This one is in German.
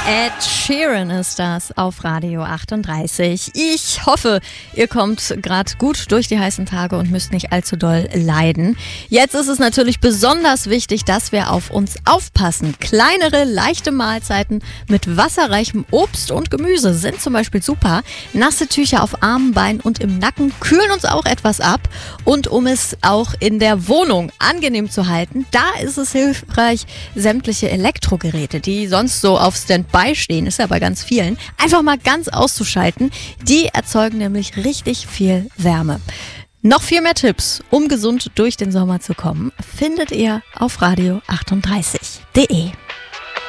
Ed Sheeran ist das auf Radio 38. Ich hoffe, ihr kommt gerade gut durch die heißen Tage und müsst nicht allzu doll leiden. Jetzt ist es natürlich besonders wichtig, dass wir auf uns aufpassen. Kleinere, leichte Mahlzeiten mit wasserreichem Obst und Gemüse sind zum Beispiel super. Nasse Tücher auf Armen, Beinen und im Nacken kühlen uns auch etwas ab. Und um es auch in der Wohnung angenehm zu halten, da ist es hilfreich, sämtliche Elektrogeräte, die sonst so auf Standby stehen, ist ja bei ganz vielen, einfach mal ganz auszuschalten. Die erzeugen nämlich richtig viel Wärme. Noch viel mehr Tipps, um gesund durch den Sommer zu kommen, findet ihr auf radio38.de.